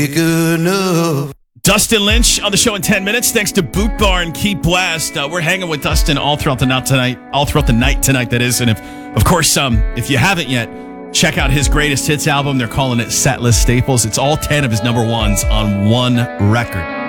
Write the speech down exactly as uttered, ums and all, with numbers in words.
Good enough. Dustin Lynch on the show in ten minutes. Thanks to Boot Barn Key Blast. Uh, we're hanging with Dustin all throughout the night tonight. All throughout the night tonight, that is. And if, of course, um, if you haven't yet, check out his greatest hits album. They're calling it Setlist Staples. It's all ten of his number ones on one record.